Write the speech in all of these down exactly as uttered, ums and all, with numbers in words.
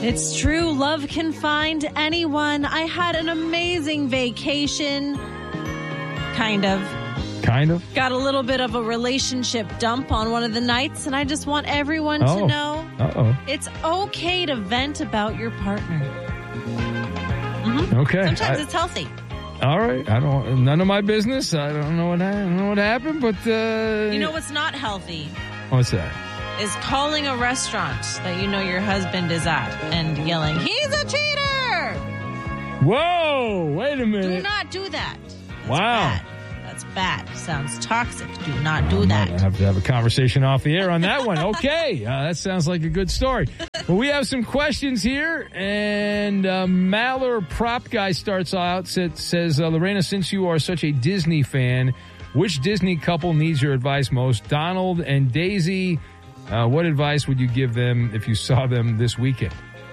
It's true. Love can find anyone. I had an amazing vacation. Kind of. Kind of? Got a little bit of a relationship dump on one of the nights, and I just want everyone oh. to know Uh-oh. it's okay to vent about your partner. Mm-hmm. Okay. Sometimes I, it's healthy. All right. I don't. None of my business. I don't know what. I don't know what happened, but uh, you know what's not healthy? What's that? Is calling a restaurant that you know your husband is at and yelling, "He's a cheater!" Whoa! Wait a minute. Do not do that. That's wow. Bad. That's bad. Sounds toxic. Do not do that. I have to have a conversation off the air on that one. Okay. Uh, that sounds like a good story. Well, we have some questions here, and uh, Maller Prop Guy starts out, says, says uh, Lorena, since you are such a Disney fan, which Disney couple needs your advice most? Donald and Daisy. Uh, what advice would you give them if you saw them this weekend?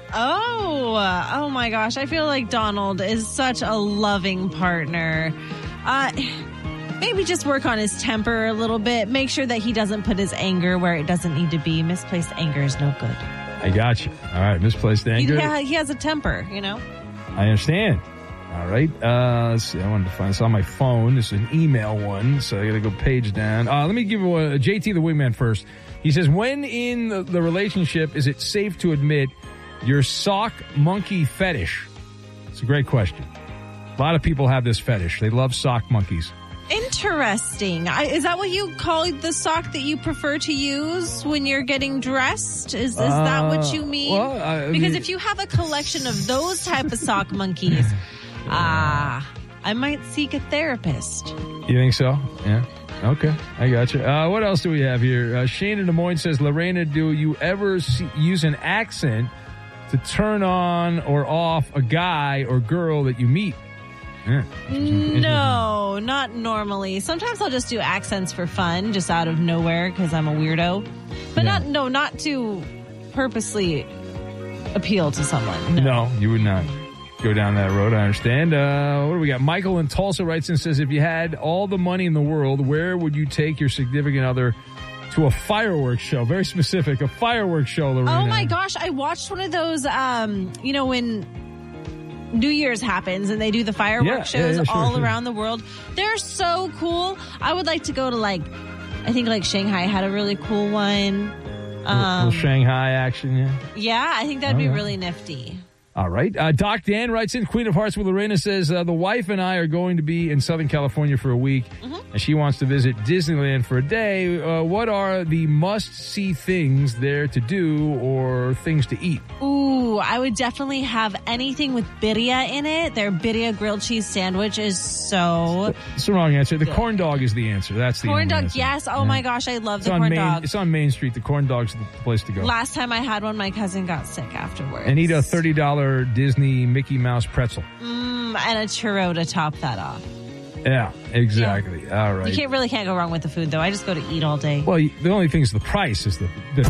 Oh, uh, oh my gosh. I feel like Donald is such a loving partner. Uh, maybe just work on his temper a little bit. Make sure that he doesn't put his anger where it doesn't need to be. Misplaced anger is no good. I got you. All right, misplaced anger. Yeah, he, he has a temper, you know? I understand. All right. Uh, let's see. I wanted to find this on my phone. This is an email one, so I got to go page down. Uh, let me give you a, J T the Wingman first. He says, when in the, the relationship is it safe to admit your sock monkey fetish? It's a great question. A lot of people have this fetish. They love sock monkeys. Interesting. I, is that what you call the sock that you prefer to use when you're getting dressed? Is, is uh, that what you mean? Well, I, I because mean, if you have a collection of those type of sock monkeys, ah, uh, I might seek a therapist. You think so? Yeah. Okay, I got you. Uh, what else do we have here? Uh, Shane in Des Moines says, Lorena, do you ever see, use an accent to turn on or off a guy or girl that you meet? Yeah. No, not normally. Sometimes I'll just do accents for fun, just out of nowhere because I'm a weirdo. But yeah. not, no, not to purposely appeal to someone. No, no you would not go down that road. I understand. Uh, what do we got? Michael in Tulsa writes and says, if you had all the money in the world, where would you take your significant other to a fireworks show? Very specific, a fireworks show, Lorena. Oh my gosh, I watched one of those, um, you know, when New Year's happens and they do the fireworks yeah, shows yeah, yeah, sure, all sure. around the world. They're so cool. I would like to go to, like, I think like Shanghai had a really cool one. Um, little Shanghai action, yeah. Yeah, I think that'd oh, be yeah. really nifty. All right. Uh, Doc Dan writes in, Queen of Hearts with Lorena says, uh, the wife and I are going to be in Southern California for a week, mm-hmm. and she wants to visit Disneyland for a day. Uh, what are the must-see things there to do or things to eat? Ooh, I would definitely have anything with birria in it. Their birria grilled cheese sandwich is so That's the wrong answer. The good. corn dog is the answer. That's the corn dog, answer. yes. Oh, yeah. My gosh, I love it's the corn Main, dog. It's on Main Street. The corn dog's the place to go. Last time I had one, my cousin got sick afterwards. And eat a thirty dollars Disney Mickey Mouse pretzel. Mm, and a churro to top that off. Yeah, exactly. Yeah. All right. You can't really can't go wrong with the food, though. I just go to eat all day. Well, the only thing is the price is the... the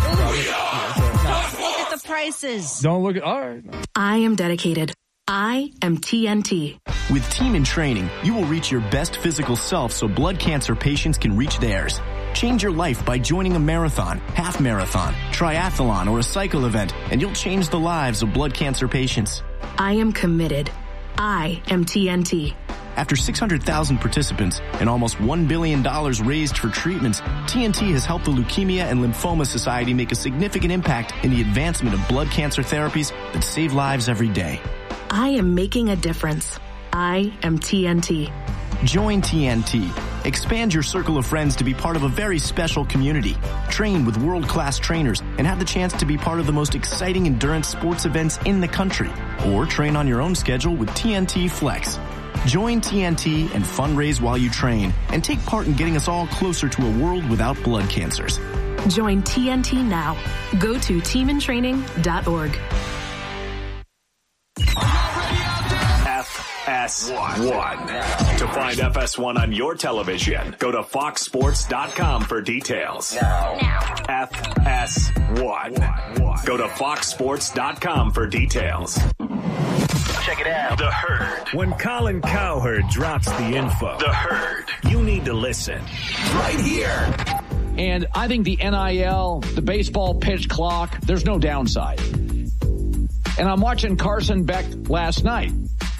Don't look at the prices. Don't look at... All right. I am dedicated. I am T N T. With Team in Training, you will reach your best physical self so blood cancer patients can reach theirs. Change your life by joining a marathon, half marathon, triathlon, or a cycle event, and you'll change the lives of blood cancer patients. I am committed. I am T N T. After six hundred thousand participants and almost one billion dollars raised for treatments, T N T has helped the Leukemia and Lymphoma Society make a significant impact in the advancement of blood cancer therapies that save lives every day. I am making a difference. I am T N T. Join T N T. Expand your circle of friends to be part of a very special community. Train with world-class trainers and have the chance to be part of the most exciting endurance sports events in the country. Or train on your own schedule with T N T Flex. Join T N T and fundraise while you train and take part in getting us all closer to a world without blood cancers. Join T N T now. Go to team in training dot org. F S one. To find F S one on your television, go to fox sports dot com for details. Now. now. F S one. Go to fox sports dot com for details. Check it out. The Herd. When Colin Cowherd drops the info, The Herd, you need to listen. Right here. And I think the N I L, the baseball pitch clock, there's no downside. And I'm watching Carson Beck last night.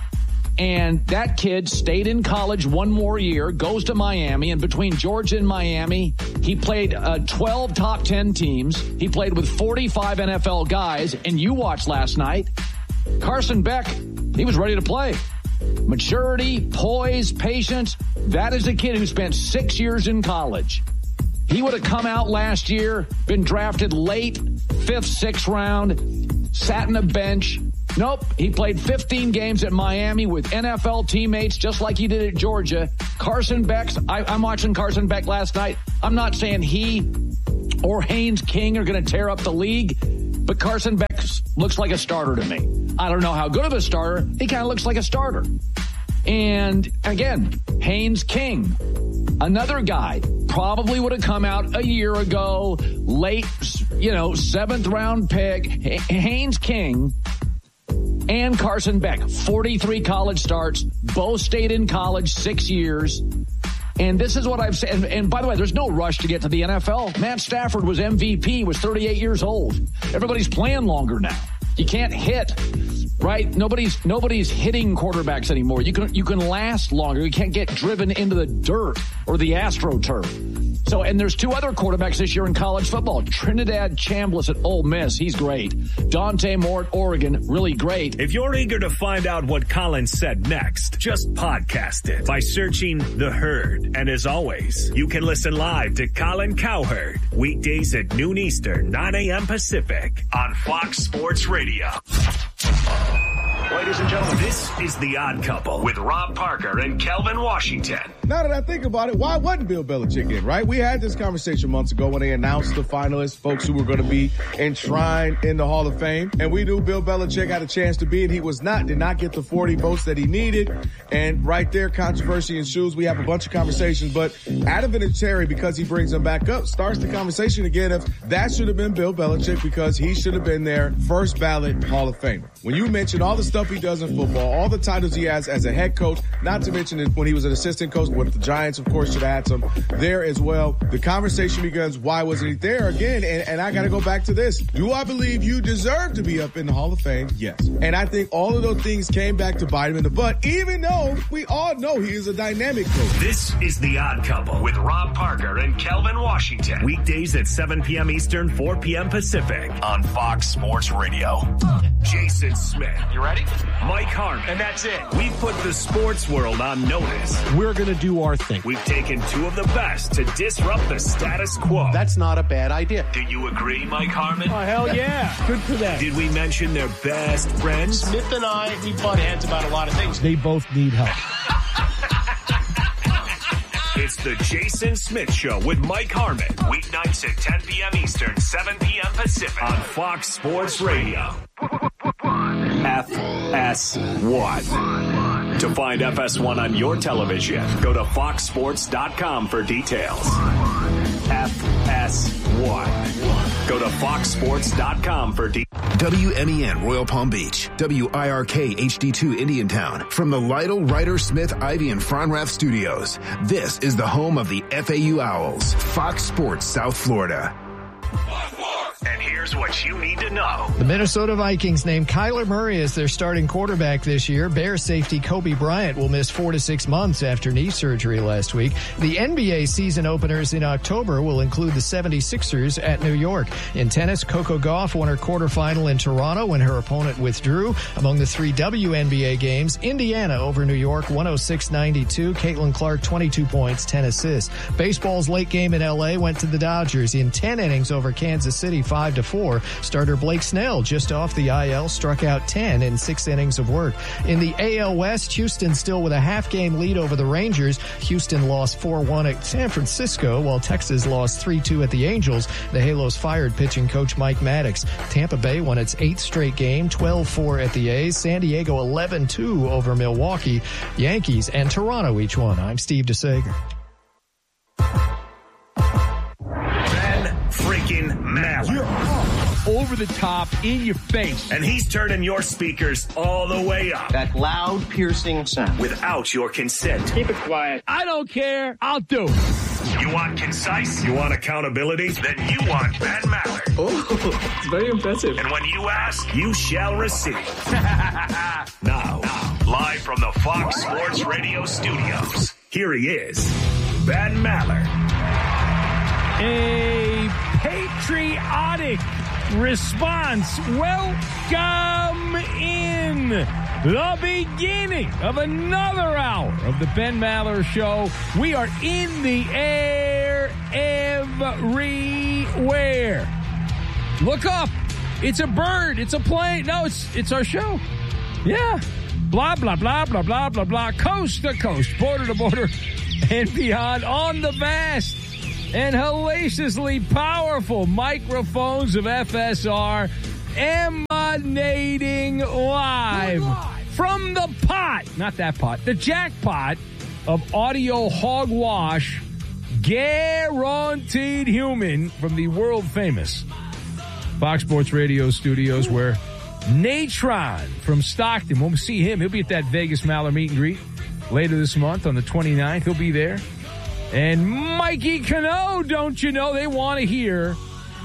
And that kid stayed in college one more year, goes to Miami, and between Georgia and Miami, he played uh, twelve top ten teams. He played with forty-five N F L guys, and you watched last night. Carson Beck, he was ready to play. Maturity, poise, patience. That is a kid who spent six years in college. He would have come out last year, been drafted late, fifth, sixth round, sat in a bench. Nope, he played fifteen games at Miami with N F L teammates just like he did at Georgia. Carson Beck's, I, I'm watching Carson Beck last night. I'm not saying he or Haynes King are going to tear up the league, but Carson Beck looks like a starter to me. I don't know how good of a starter. He kind of looks like a starter. And again, Haynes King, another guy, probably would have come out a year ago, late, you know, seventh round pick. H- Haynes King and Carson Beck, forty-three college starts, both stayed in college six years. And this is what I've said. And, and by the way, there's no rush to get to the N F L. Matt Stafford was M V P, was thirty-eight years old. Everybody's playing longer now. You can't hit, right? Nobody's nobody's hitting quarterbacks anymore. You can you can last longer. You can't get driven into the dirt or the AstroTurf. So, and there's two other quarterbacks this year in college football. Trinidad Chambliss at Ole Miss, he's great. Dante Moore at Oregon, really great. If you're eager to find out what Colin said next, just podcast it by searching The Herd. And as always, you can listen live to Colin Cowherd weekdays at noon Eastern, nine a.m. Pacific on Fox Sports Radio. Ladies and gentlemen, this is The Odd Couple with Rob Parker and Kelvin Washington. Now that I think about it, why wasn't Bill Belichick in, right? We had this conversation months ago when they announced the finalists, folks who were going to be enshrined in the Hall of Fame. And we knew Bill Belichick had a chance to be, and he was not, did not get the forty votes that he needed. And right there, controversy ensues. We have a bunch of conversations, but Adam Vinatieri, because he brings them back up, starts the conversation again of that should have been Bill Belichick because he should have been their first ballot Hall of Famer. When you mention all the stuff he does in football, all the titles he has as a head coach, not to mention when he was an assistant coach with the Giants, of course, should have had some there as well. The conversation begins, why wasn't he there again? And, and I got to go back to this. Do I believe you deserve to be up in the Hall of Fame? Yes. And I think all of those things came back to bite him in the butt, even though we all know he is a dynamic coach. This is The Odd Couple with Rob Parker and Kelvin Washington. Weekdays at seven p.m. Eastern, four p.m. Pacific on Fox Sports Radio. Jason Smith. You ready? Mike Harmon. And that's it. We've put the sports world on notice. We're going to do our thing. We've taken two of the best to disrupt the status quo. That's not a bad idea. Do you agree, Mike Harmon? Oh, hell yeah. Good for them. Did we mention their best friends? Smith and I, we butt heads about a lot of things. They both need help. It's the Jason Smith Show with Mike Harmon. Weeknights at ten p.m. Eastern, seven p.m. Pacific on Fox Sports Radio. F S one. To find F S one on your television, go to fox sports dot com for details. F S one. Go to fox sports dot com for details. W M E N Royal Palm Beach, W I R K H D two Indiantown. From the Lytle, Ryder, Smith, Ivy, and Fronrath studios, this is the home of the F A U Owls, Fox Sports South Florida. And here's what you need to know. The Minnesota Vikings named Kyler Murray as their starting quarterback this year. Bears safety Kobe Bryant will miss four to six months after knee surgery last week. The N B A season openers in October will include the seventy-sixers at New York. In tennis, Coco Gauff won her quarterfinal in Toronto when her opponent withdrew. Among the three W N B A games, Indiana over New York, one oh six ninety-two. Caitlin Clark, twenty-two points, ten assists. Baseball's late game in L A went to the Dodgers in ten innings over Kansas City, five to four. Starter Blake Snell, just off the I L, struck out ten in six innings of work. In the A L West, Houston still with a half-game lead over the Rangers. Houston lost four one at San Francisco, while Texas lost three two at the Angels. The Halos fired pitching coach Mike Maddox. Tampa Bay won its eighth straight game, twelve four at the A's. San Diego eleven two over Milwaukee. Yankees and Toronto each won. I'm Steve DeSager. Freaking Maller. You're up, over the top, in your face. And he's turning your speakers all the way up. That loud, piercing sound. Without your consent. Keep it quiet. I don't care. I'll do it. You want concise? You want accountability? Then you want Ben Maller. Oh, it's very impressive. And when you ask, you shall receive. now, now, live from the Fox Sports Radio studios, here he is, Ben Maller. A patriotic response. Welcome in the beginning of another hour of the Ben Maller Show. We are in the air everywhere. Look up. It's a bird. It's a plane. No, it's it's our show. Yeah. Blah, blah, blah, blah, blah, blah, blah. Coast to coast, border to border, and beyond on the vast and hellaciously powerful microphones of F S R, emanating live from the pot, not that pot, the jackpot of audio hogwash, guaranteed human, from the world famous Fox Sports Radio studios, where Natron from Stockton, when we see him, he'll be at that Vegas Maller meet and greet later this month on the twenty-ninth. He'll be there. And Mikey Cano, don't you know, they want to hear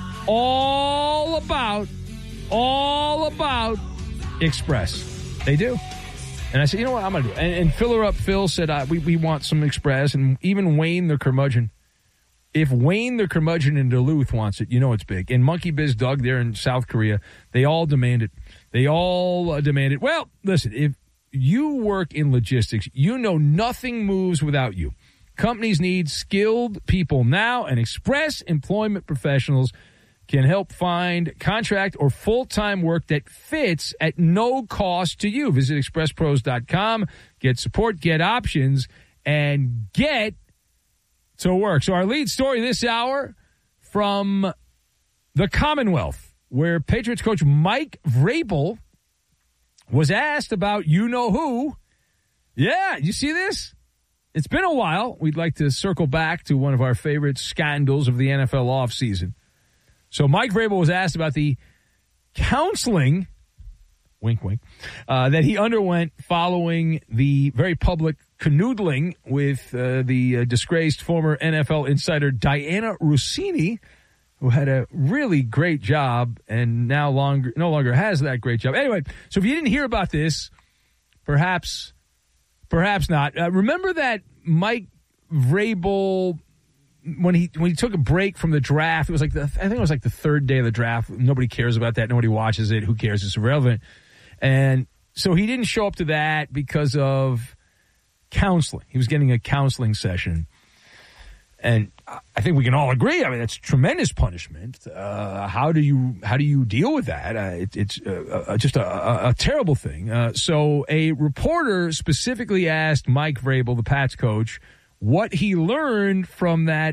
all about, all about Express. They do. And I said, you know what, I'm going to do it. And, and Filler Up Phil said, uh, we, we want some Express. And even Wayne the curmudgeon. If Wayne the curmudgeon in Duluth wants it, you know it's big. And Monkey Biz Doug there in South Korea, they all demand it. They all uh, demand it. Well, listen, if you work in logistics, you know nothing moves without you. Companies need skilled people now, and Express Employment Professionals can help find contract or full-time work that fits at no cost to you. Visit express pros dot com, get support, get options, and get to work. So our lead story this hour from the Commonwealth, where Patriots coach Mike Vrabel was asked about you-know-who. Yeah, you see this? It's been a while. We'd like to circle back to one of our favorite scandals of the N F L offseason. So Mike Vrabel was asked about the counseling, wink, wink, uh, that he underwent following the very public canoodling with uh, the uh, disgraced former N F L insider Diana Russini, who had a really great job and now longer no longer has that great job. Anyway, so if you didn't hear about this, perhaps... Perhaps not. Uh, remember that Mike Vrabel, when he when he took a break from the draft, it was like the, I think it was like the third day of the draft. Nobody cares about that. Nobody watches it. Who cares? It's irrelevant. And so he didn't show up to that because of counseling. He was getting a counseling session. And I think we can all agree. I mean, that's tremendous punishment. Uh, how do you how do you deal with that? Uh, it, it's uh, uh, just a, a, a terrible thing. Uh, so a reporter specifically asked Mike Vrabel, the Pats coach, what he learned from that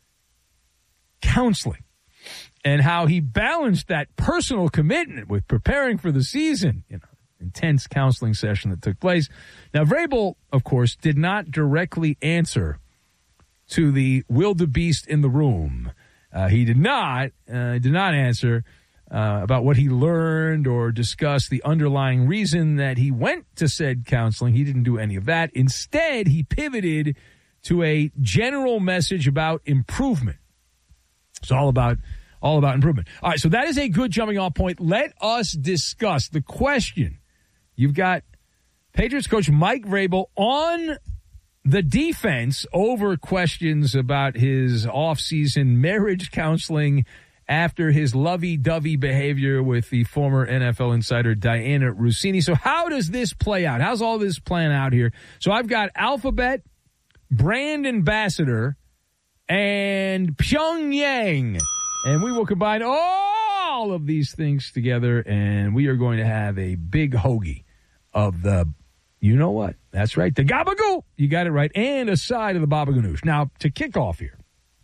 counseling and how he balanced that personal commitment with preparing for the season. You know, intense counseling session that took place. Now, Vrabel, of course, did not directly answer to the wildebeest in the room. Uh, he did not uh, did not answer uh, about what he learned or discuss the underlying reason that he went to said counseling. He didn't do any of that. Instead, he pivoted to a general message about improvement. It's all about all about improvement. All right, so that is a good jumping off point. Let us discuss the question. You've got Patriots coach Mike Vrabel on the defense over questions about his offseason marriage counseling after his lovey-dovey behavior with the former N F L insider Diana Russini. So how does this play out? How's all this playing out here? So I've got Alphabet, brand ambassador, and Pyongyang. And we will combine all of these things together, and we are going to have a big hoagie of the, you know what? That's right, the gabagoo. You got it right. And a side of the baba ganoush. Now, to kick off here,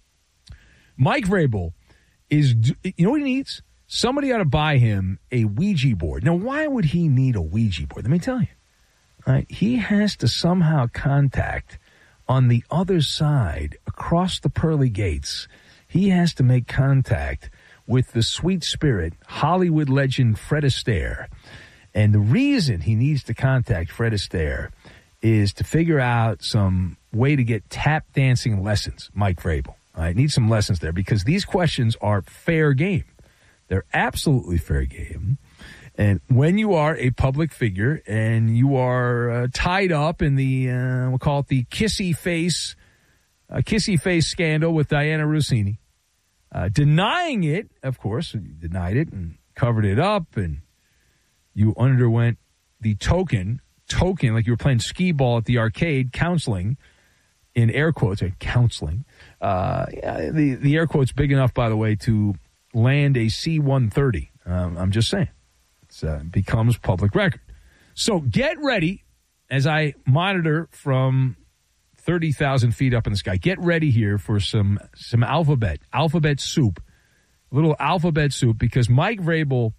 Mike Vrabel is, you know what he needs? Somebody ought to buy him a Ouija board. Now, why would he need a Ouija board? Let me tell you. All right, he has to somehow contact on the other side, across the pearly gates, he has to make contact with the sweet spirit, Hollywood legend Fred Astaire. And the reason he needs to contact Fred Astaire is to figure out some way to get tap dancing lessons, Mike Vrabel. I need some lessons there because these questions are fair game. They're absolutely fair game. And when you are a public figure and you are uh, tied up in the, uh, we'll call it the kissy face, uh, kissy face scandal with Diana Russini, uh, denying it, of course, you denied it and covered it up, and you underwent the token, token, like you were playing skee ball at the arcade, counseling, in air quotes, counseling. Uh, yeah, the, the air quotes big enough, by the way, to land a C one thirty. Um, I'm just saying. It uh, becomes public record. So get ready as I monitor from thirty thousand feet up in the sky. Get ready here for some some alphabet, alphabet soup, little alphabet soup, because Mike Vrabel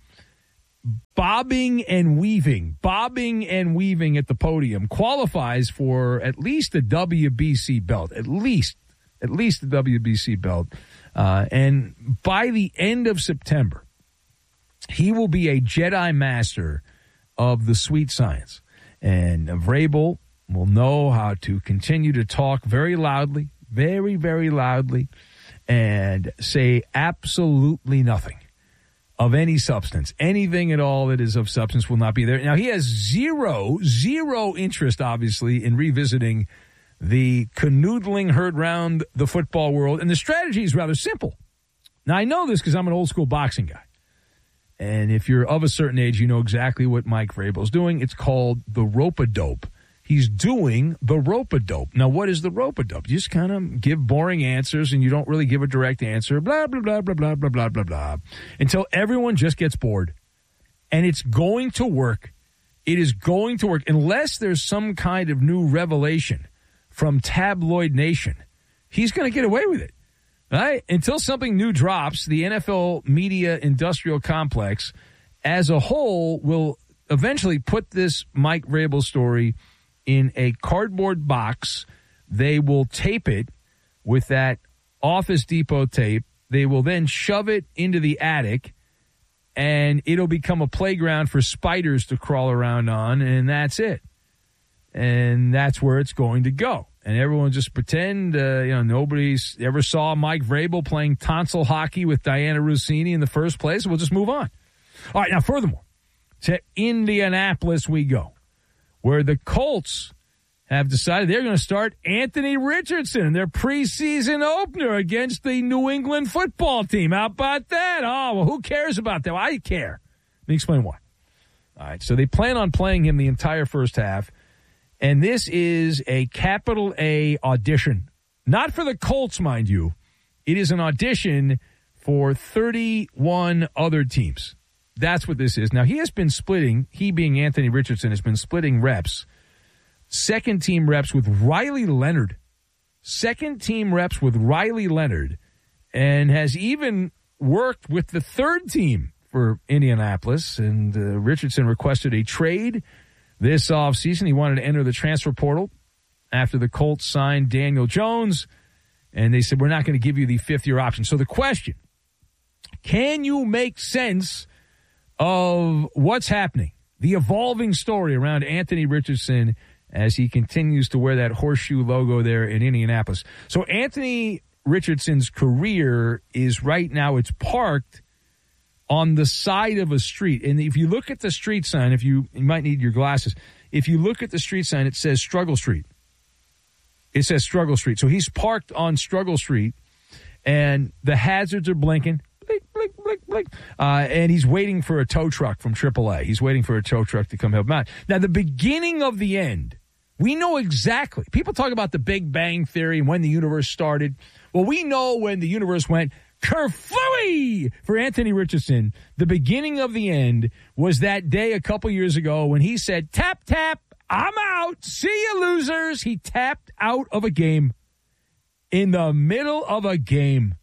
bobbing and weaving, bobbing and weaving at the podium qualifies for at least a W B C belt, at least, at least the W B C belt. Uh, and by the end of September, he will be a Jedi master of the sweet science. And Vrabel will know how to continue to talk very loudly, very, very loudly, and say absolutely nothing of any substance. Anything at all that is of substance will not be there. Now, he has zero, zero interest, obviously, in revisiting the canoodling heard round the football world. And the strategy is rather simple. Now, I know this because I'm an old school boxing guy. And if you're of a certain age, you know exactly what Mike Vrabel is doing. It's called the rope-a-dope. He's doing the rope-a-dope. Now, what is the rope-a-dope? You just kind of give boring answers, and you don't really give a direct answer, blah, blah, blah, blah, blah, blah, blah, blah, blah, until everyone just gets bored. And it's going to work. It is going to work. Unless there's some kind of new revelation from Tabloid Nation, he's going to get away with it. Right? Until something new drops, the N F L media industrial complex as a whole will eventually put this Mike Vrabel story in a cardboard box. They will tape it with that Office Depot tape. They will then shove it into the attic, and it'll become a playground for spiders to crawl around on, and that's it. And that's where it's going to go. And everyone just pretend, uh, you know, nobody's ever saw Mike Vrabel playing tonsil hockey with Diana Russini in the first place. We'll just move on. All right, now, furthermore, to Indianapolis we go, where the Colts have decided they're going to start Anthony Richardson in their preseason opener against the New England football team. How about that? Oh, well, who cares about that? Well, I care. Let me explain why. All right, so they plan on playing him the entire first half. And this is a capital A audition. Not for the Colts, mind you. It is an audition for thirty-one other teams. That's what this is. Now, he has been splitting, he being Anthony Richardson, has been splitting reps, second team reps with Riley Leonard. Second team reps with Riley Leonard. And has even worked with the third team for Indianapolis. And uh, Richardson requested a trade this offseason. He wanted to enter the transfer portal after the Colts signed Daniel Jones, and they said, we're not going to give you the fifth-year option. So the question, can you make sense of what's happening, the evolving story around Anthony Richardson as he continues to wear that horseshoe logo there in Indianapolis? So Anthony Richardson's career is right now, it's parked on the side of a street. And if you look at the street sign, if you, you might need your glasses, if you look at the street sign, it says Struggle Street. It says Struggle Street. So he's parked on Struggle Street, and the hazards are blinking, blink, blink, blink, blink, uh, and he's waiting for a tow truck from triple A. He's waiting for a tow truck to come help him out. Now, the beginning of the end, we know exactly. People talk about the Big Bang Theory and when the universe started. Well, we know when the universe went kerflooey for Anthony Richardson. The beginning of the end was that day a couple years ago when he said, tap, tap, I'm out. See you, losers. He tapped out of a game in the middle of a game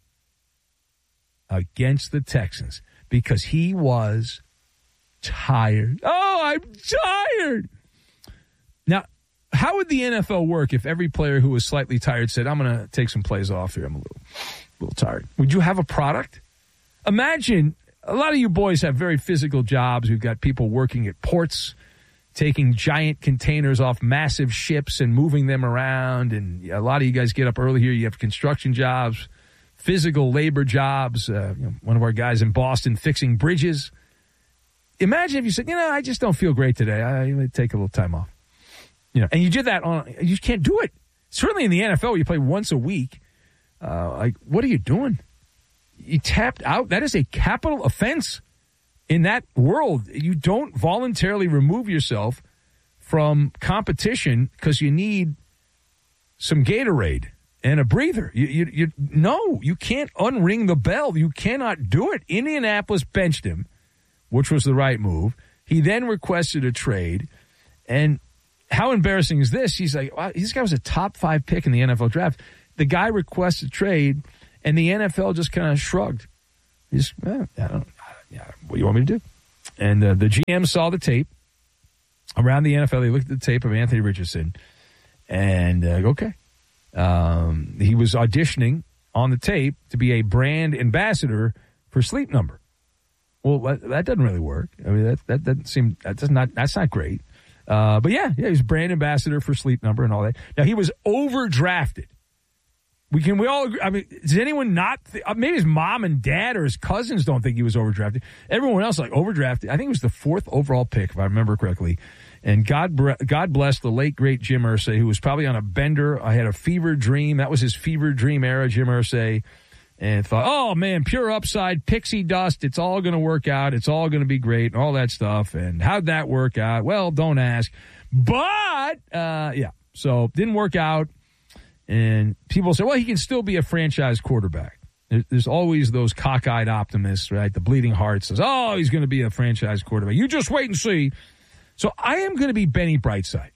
against the Texans because he was tired. Oh, I'm tired. Now, how would the N F L work if every player who was slightly tired said, I'm going to take some plays off here. I'm a little... A little tired. Would you have a product? Imagine a lot of you boys have very physical jobs. We've got people working at ports, taking giant containers off massive ships and moving them around. And a lot of you guys get up early here. You have construction jobs, physical labor jobs. Uh, you know, one of our guys in Boston fixing bridges. Imagine if you said, you know, I just don't feel great today. I may take a little time off. You know, and you did that on, you can't do it. Certainly in the N F L, you play once a week. Uh, like, what are you doing? You tapped out. That is a capital offense in that world. You don't voluntarily remove yourself from competition because you need some Gatorade and a breather. You, you, you, no, you can't unring the bell. You cannot do it. Indianapolis benched him, which was the right move. He then requested a trade. And how embarrassing is this? He's like, wow, this guy was a top five pick in the N F L draft. The guy requested a trade, and the N F L just kind of shrugged. He just, eh, I don't, yeah, what do you want me to do? And uh, the G M saw the tape. Around the N F L, they looked at the tape of Anthony Richardson, and uh, okay. Um, he was auditioning on the tape to be a brand ambassador for Sleep Number. Well, that, that doesn't really work. I mean, that that doesn't seem that does not that's not great. Uh, but yeah, yeah, he was brand ambassador for Sleep Number and all that. Now he was overdrafted. We can we all agree, I mean, does anyone not th- maybe his mom and dad or his cousins don't think he was overdrafted. Everyone else like overdrafted. I think it was the fourth overall pick, if I remember correctly. And God God bless the late great Jim Irsay, who was probably on a bender. I had a fever dream. That was his fever dream era, Jim Irsay. And thought, oh, man, pure upside, pixie dust. It's all going to work out. It's all going to be great and all that stuff. And how'd that work out? Well, don't ask. But, uh, yeah, so didn't work out. And people say, well, he can still be a franchise quarterback. There's always those cockeyed optimists, right? The bleeding heart says, oh, he's going to be a franchise quarterback. You just wait and see. So I am going to be Benny Brightside.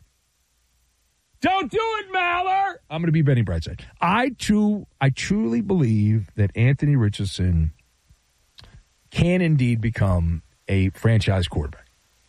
Don't do it, Maller. I'm going to be Benny Brightside. I too, I truly believe that Anthony Richardson can indeed become a franchise quarterback.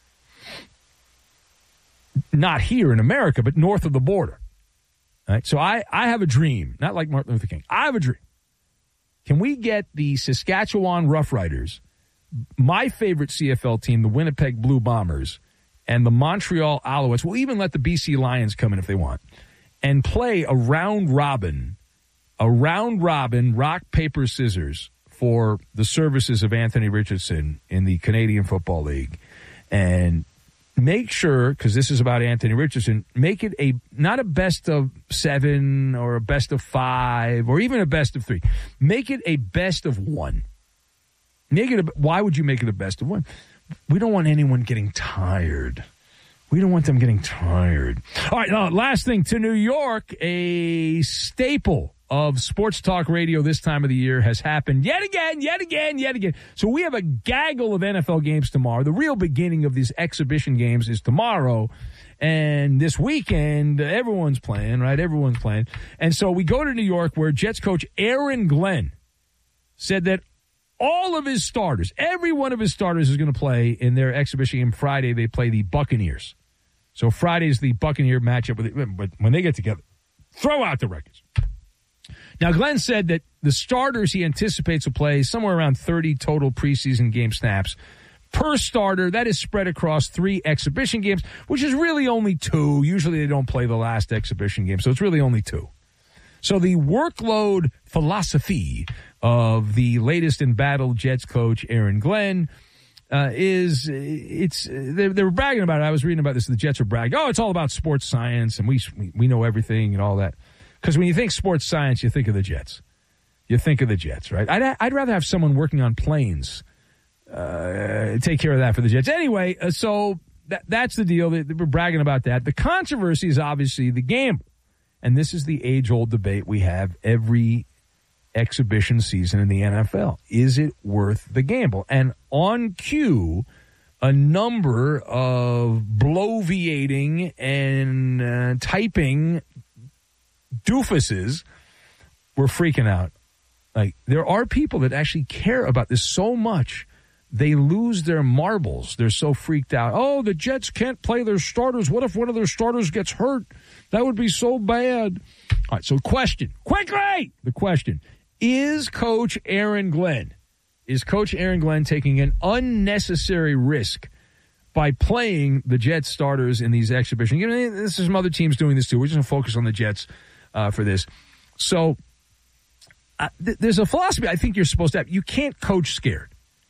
Not here in America, but north of the border. All right? So I, I have a dream, not like Martin Luther King. I have a dream. Can we get the Saskatchewan Roughriders, my favorite C F L team, the Winnipeg Blue Bombers, and the Montreal Alouettes, we'll even let the B C Lions come in if they want, and play a round robin, a round robin rock, paper, scissors for the services of Anthony Richardson in the Canadian Football League. And make sure, because this is about Anthony Richardson, make it a not a best of seven or a best of five or even a best of three. Make it a best of one. Make it a, why would you make it a best of one? We don't want anyone getting tired. We don't want them getting tired. All right, now, last thing, to New York, a staple of sports talk radio this time of the year has happened yet again, yet again, yet again. So we have a gaggle of N F L games tomorrow. The real beginning of these exhibition games is tomorrow. And this weekend, everyone's playing, right? Everyone's playing. And so we go to New York, where Jets coach Aaron Glenn said that all of his starters, every one of his starters is going to play in their exhibition game Friday. They play the Buccaneers. So Friday's the Buccaneer matchup. With it, but when they get together, throw out the records. Now, Glenn said that the starters he anticipates will play somewhere around thirty total preseason game snaps per starter. That is spread across three exhibition games, which is really only two. Usually they don't play the last exhibition game, so it's really only two. So the workload philosophy of the latest embattled Jets coach, Aaron Glenn, uh, is it's they, they were bragging about it. I was reading about this. The Jets are bragging. Oh, it's all about sports science, and we we know everything and all that. Because when you think sports science, you think of the Jets. You think of the Jets, right? I'd, I'd rather have someone working on planes uh, take care of that for the Jets. Anyway, uh, so that, that's the deal. They, they were bragging about that. The controversy is obviously the gamble. And this is the age-old debate we have every exhibition season in the N F L. Is it worth the gamble? And on cue, a number of bloviating and uh, typing doofuses were freaking out. Like, there are people that actually care about this so much, they lose their marbles. They're so freaked out. Oh, the Jets can't play their starters. What if one of their starters gets hurt? That would be so bad. All right, so question. Quickly! The question. Is Coach Aaron Glenn, is Coach Aaron Glenn taking an unnecessary risk by playing the Jets starters in these exhibition games? There's some other teams doing this too. We're just going to focus on the Jets uh, for this. So uh, th- there's a philosophy I think you're supposed to have. You can't coach scared.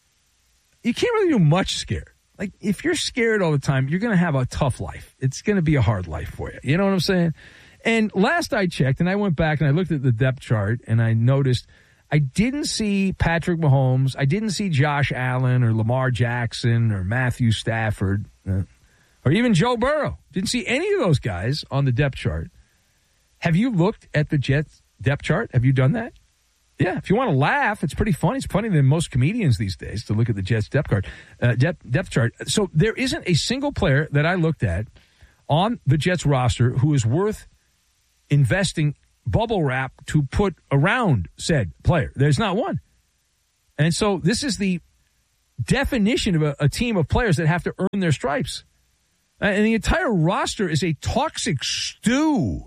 You can't really do much scared. Like, if you're scared all the time, you're going to have a tough life. It's going to be a hard life for you. You know what I'm saying? And last I checked, and I went back and I looked at the depth chart, and I noticed I didn't see Patrick Mahomes. I didn't see Josh Allen or Lamar Jackson or Matthew Stafford uh, or even Joe Burrow. Didn't see any of those guys on the depth chart. Have you looked at the Jets depth chart? Have you done that? Yeah, if you want to laugh, it's pretty funny. It's funnier than most comedians these days to look at the Jets depth chart. Uh, depth, depth chart. So there isn't a single player that I looked at on the Jets roster who is worth investing bubble wrap to put around said player. There's not one. And so this is the definition of a, a team of players that have to earn their stripes. And the entire roster is a toxic stew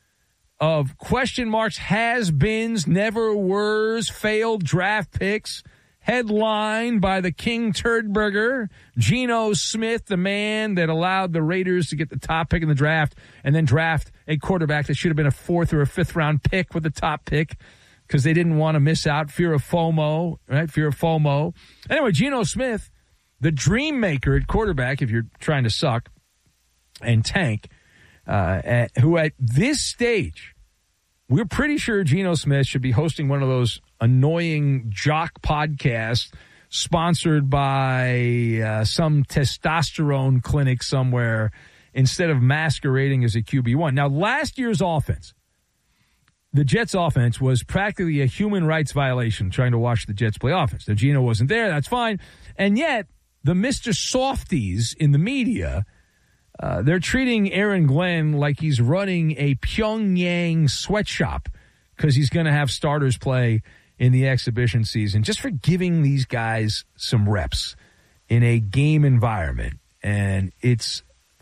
of question marks, has-beens, never-weres, failed draft picks, headlined by the King Turdberger, Geno Smith, the man that allowed the Raiders to get the top pick in the draft and then draft a quarterback that should have been a fourth or a fifth-round pick with the top pick because they didn't want to miss out, fear of FOMO, right? Fear of FOMO. Anyway, Geno Smith, the dream maker at quarterback, if you're trying to suck and tank, uh, at, who at this stage, we're pretty sure Geno Smith should be hosting one of those annoying jock podcasts sponsored by uh, some testosterone clinic somewhere instead of masquerading as a Q B one. Now, last year's offense, the Jets offense was practically a human rights violation trying to watch the Jets play offense. Now, Geno wasn't there. That's fine. And yet, the Mister Softies in the media, Uh, they're treating Aaron Glenn like he's running a Pyongyang sweatshop because he's going to have starters play in the exhibition season, just for giving these guys some reps in a game environment. And it's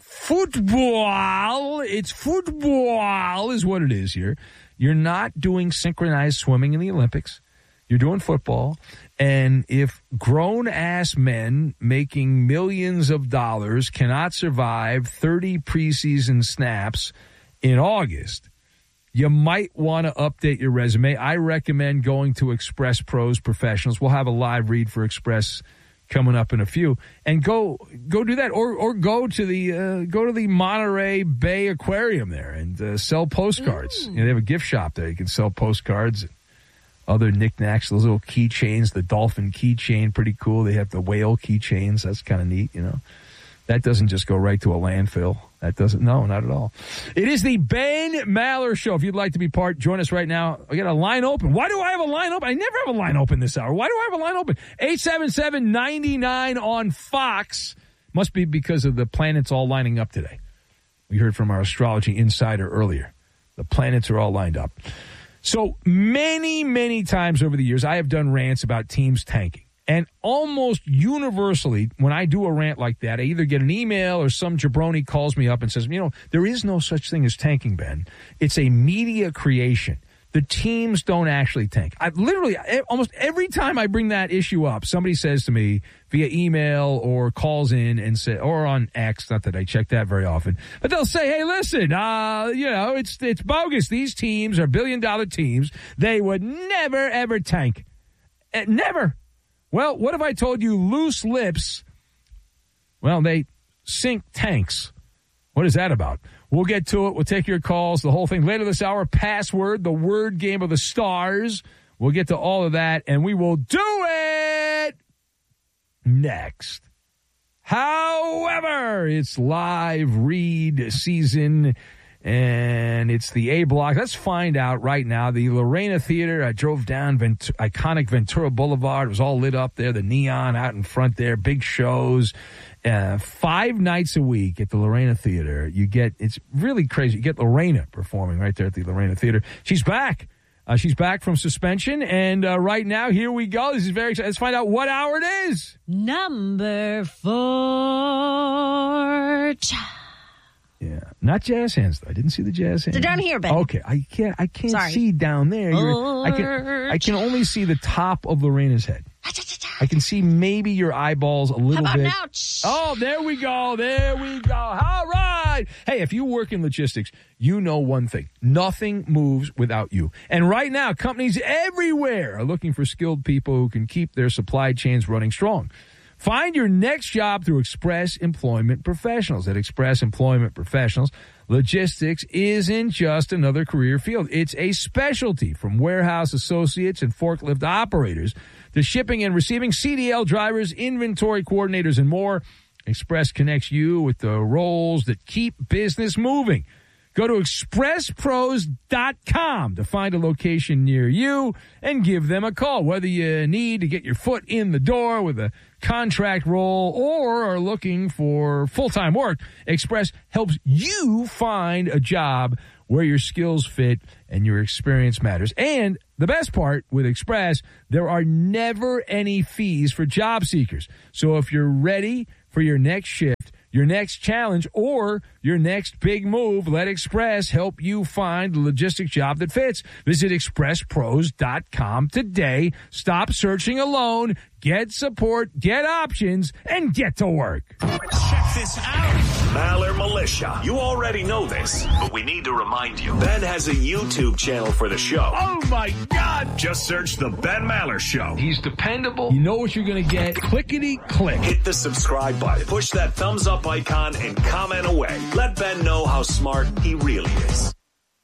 football. It's football is what it is here. You're not doing synchronized swimming in the Olympics. You're doing football. And if grown-ass men making millions of dollars cannot survive thirty preseason snaps in August, you might want to update your resume. I recommend going to Express Pros Professionals. We'll have a live read for Express coming up in a few. And go go do that. Or or go to the uh, go to the Monterey Bay Aquarium there and uh, sell postcards. You know, they have a gift shop there. You can sell postcards. Other knickknacks, those little keychains, the dolphin keychain, pretty cool. They have the whale keychains. That's kind of neat, you know. That doesn't just go right to a landfill. That doesn't, no, not at all. It is the Ben Maller Show. If you'd like to be part, join us right now. I got a line open. Why do I have a line open? I never have a line open this hour. Why do I have a line open? eight seven seven, nine nine on Fox. Must be because of the planets all lining up today. We heard from our astrology insider earlier. The planets are all lined up. So many, many times over the years, I have done rants about teams tanking. And almost universally, when I do a rant like that, I either get an email or some jabroni calls me up and says, you know, there is no such thing as tanking, Ben. It's a media creation. The teams don't actually tank. I literally, almost every time I bring that issue up, somebody says to me via email or calls in and say, or on X, not that I check that very often, but they'll say, hey, listen, uh, you know, it's, it's bogus. These teams are billion dollar teams. They would never, ever tank. Uh, never. Well, what if I told you loose lips? Well, they sink tanks. What is that about? We'll get to it. We'll take your calls, the whole thing. Later this hour, password, the word game of the stars. We'll get to all of that, and we will do it next. However, it's live read season, and it's the A block. Let's find out right now. The Lorena Theater, I drove down Vent- iconic Ventura Boulevard. It was all lit up there, the neon out in front there, big shows. Uh, five nights a week at the Lorena Theater. You get, it's really crazy. You get Lorena performing right there at the Lorena Theater. She's back. Uh, she's back from suspension. And uh, right now, here we go. This is very exciting. Let's find out what hour it is. Number four. Yeah, not jazz hands though. I didn't see the jazz hands. They're down here, Ben. Okay, I can't. I can't Sorry. see down there. You're, I can. I can only see the top of Lorena's head. I can see maybe your eyeballs a little How about bit. now? Oh, there we go. There we go. All right. right. Hey, if you work in logistics, you know one thing. Nothing moves without you. And right now, companies everywhere are looking for skilled people who can keep their supply chains running strong. Find your next job through Express Employment Professionals. At Express Employment Professionals, logistics isn't just another career field. It's a specialty, from warehouse associates and forklift operators to shipping and receiving C D L drivers, inventory coordinators, and more. Express connects you with the roles that keep business moving. Go to express pros dot com to find a location near you and give them a call. Whether you need to get your foot in the door with a contract role or are looking for full-time work, Express helps you find a job where your skills fit and your experience matters. And the best part with Express, there are never any fees for job seekers. So if you're ready for your next shift, your next challenge, or your next big move, let Express help you find the logistics job that fits. Visit express pros dot com today. Stop searching alone. Get support, get options, and get to work. Check this out. Maller Militia. You already know this, but we need to remind you. Ben has a YouTube channel for the show. Oh, my God. Just search The Ben Maller Show. He's dependable. You know what you're going to get. Clickety-click. Hit the subscribe button. Push that thumbs up icon and comment away. Let Ben know how smart he really is.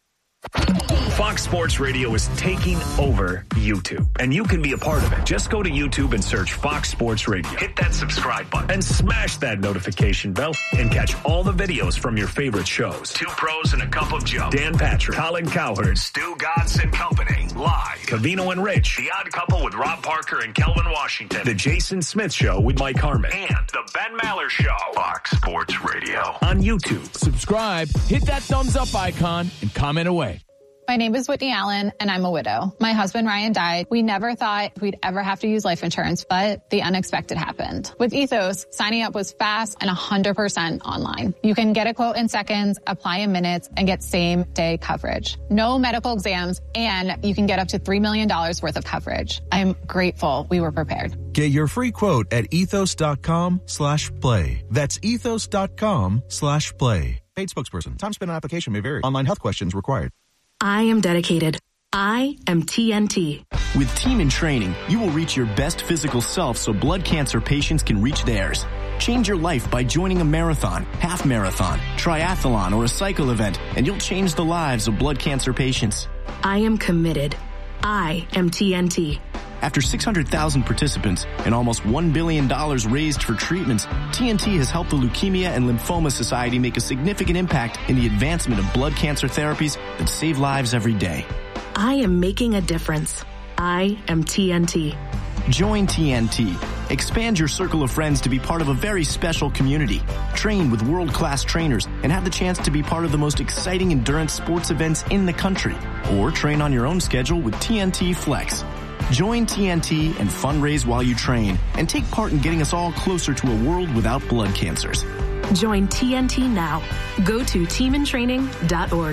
Fox Sports Radio is taking over YouTube, and you can be a part of it. Just go to YouTube and search Fox Sports Radio. Hit that subscribe button and smash that notification bell and catch all the videos from your favorite shows. Two Pros and a Cup of Joe. Dan Patrick, Colin Cowherd, Stu Godson and Company. Live. Covino and Rich. The Odd Couple with Rob Parker and Kelvin Washington. The Jason Smith Show with Mike Harmon. And The Ben Maller Show. Fox Sports Radio on YouTube. Subscribe, hit that thumbs up icon, and comment away. My name is Whitney Allen, and I'm a widow. My husband, Ryan, died. We never thought we'd ever have to use life insurance, but the unexpected happened. With Ethos, signing up was fast and one hundred percent online. You can get a quote in seconds, apply in minutes, and get same-day coverage. No medical exams, and you can get up to three million dollars worth of coverage. I'm grateful we were prepared. Get your free quote at ethos.com slash play. That's ethos.com slash play. Paid spokesperson. Time spent on application may vary. Online health questions required. I am dedicated. I am T N T. With Team in Training, you will reach your best physical self so blood cancer patients can reach theirs. Change your life by joining a marathon, half marathon, triathlon, or a cycle event, and you'll change the lives of blood cancer patients. I am committed. I am T N T. After six hundred thousand participants and almost one billion dollars raised for treatments, T N T has helped the Leukemia and Lymphoma Society make a significant impact in the advancement of blood cancer therapies that save lives every day. I am making a difference. I am T N T. Join T N T. Expand your circle of friends to be part of a very special community. Train with world-class trainers and have the chance to be part of the most exciting endurance sports events in the country. Or train on your own schedule with T N T Flex. Join T N T and fundraise while you train and take part in getting us all closer to a world without blood cancers. Join T N T now. Go to team in training dot org.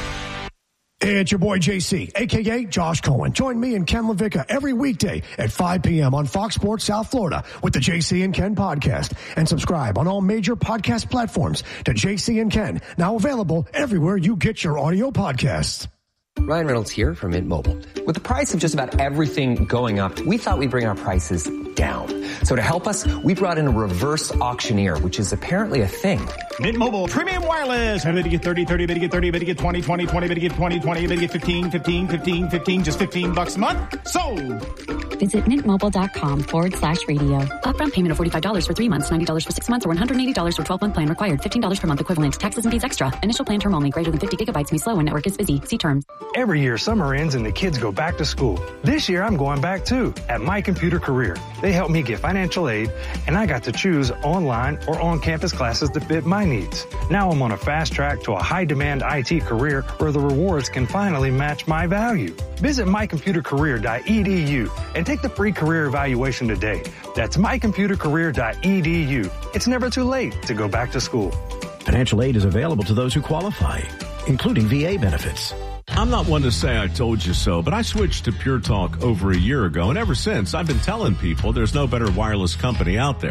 Hey, it's your boy J C, a k a. Josh Cohen. Join me and Ken LaVicka every weekday at five p.m. on Fox Sports South Florida with the J C and Ken podcast. And subscribe on all major podcast platforms to J C and Ken, now available everywhere you get your audio podcasts. Ryan Reynolds here from Mint Mobile. With the price of just about everything going up, we thought we'd bring our prices down. So to help us, we brought in a reverse auctioneer, which is apparently a thing. Mint Mobile Premium Wireless. How to get thirty, thirty, to get thirty, to get twenty, twenty, twenty, to get twenty, twenty, to get fifteen, fifteen, fifteen, fifteen, just fifteen bucks a month. Sold. Visit mintmobile.com forward slash radio. Upfront payment of forty-five dollars for three months, ninety dollars for six months, or one hundred eighty dollars for twelve-month plan required. fifteen dollars per month equivalent. Taxes and fees extra. Initial plan term only. Greater than fifty gigabytes may slow when network is busy. See terms. Every year, summer ends and the kids go back to school. This year, I'm going back too at My Computer Career. They helped me get financial aid, and I got to choose online or on-campus classes that fit my needs. Now I'm on a fast track to a high-demand I T career where the rewards can finally match my value. Visit my computer career dot e d u and take the free career evaluation today. That's my computer career dot e d u. It's never too late to go back to school. Financial aid is available to those who qualify, including V A benefits. I'm not one to say I told you so, but I switched to Pure Talk over a year ago, and ever since, I've been telling people there's no better wireless company out there.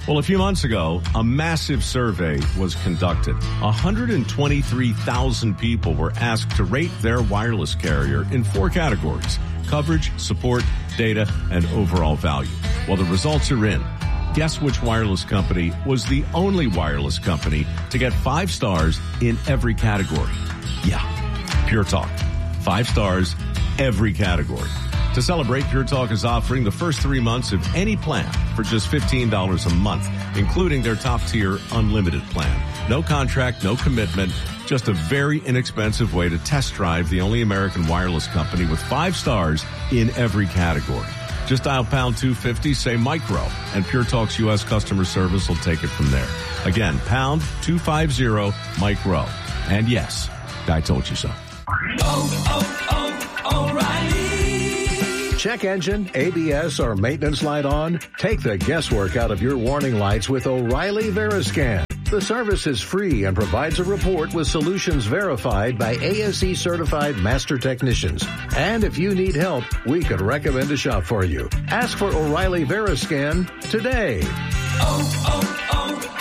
Well, a few months ago, a massive survey was conducted. one hundred twenty-three thousand people were asked to rate their wireless carrier in four categories: coverage, support, data, and overall value. Well, the results are in. Guess which wireless company was the only wireless company to get five stars in every category? Yeah, Pure Talk. Five stars, every category. To celebrate, Pure Talk is offering the first three months of any plan for just fifteen dollars a month, including their top-tier unlimited plan. No contract, no commitment, just a very inexpensive way to test drive the only American wireless company with five stars in every category. Just dial pound two fifty, say micro, and Pure Talk's U S customer service will take it from there. Again, pound two fifty, micro. And yes, I told you so. Oh, oh, O'Reilly. Check engine, A B S, or maintenance light on? Take the guesswork out of your warning lights with O'Reilly Veriscan. The service is free and provides a report with solutions verified by A S E certified master technicians. And if you need help, we could recommend a shop for you. Ask for O'Reilly Veriscan today. Oh,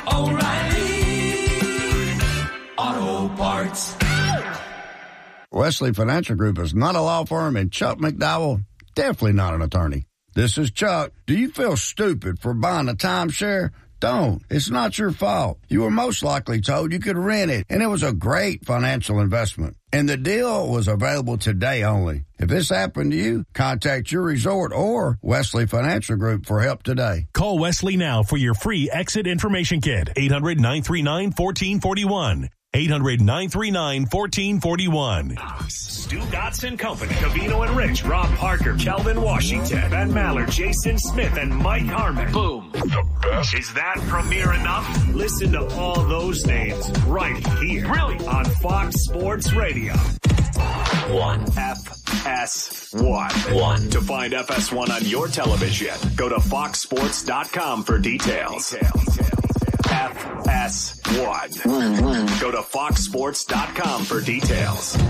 oh, oh, O'Reilly Auto Parts. Wesley Financial Group is not a law firm, and Chuck McDowell, definitely not an attorney. This is Chuck. Do you feel stupid for buying a timeshare? Don't. It's not your fault. You were most likely told you could rent it, and it was a great financial investment. And the deal was available today only. If this happened to you, contact your resort or Wesley Financial Group for help today. Call Wesley now for your free exit information kit. eight hundred, nine three nine, one four four one. eight hundred, nine three nine, one four four one. Stu Dotson Company, Covino and Rich, Rob Parker, Kelvin Washington, Ben Maller, Jason Smith, and Mike Harmon. Boom. The best. Is that premier enough? Listen to all those names right here. Really? On Fox Sports Radio. One. F S one. One. To find F S one on your television, go to fox sports dot com for details. Details. F S one. One, one. Go to fox sports dot com for details.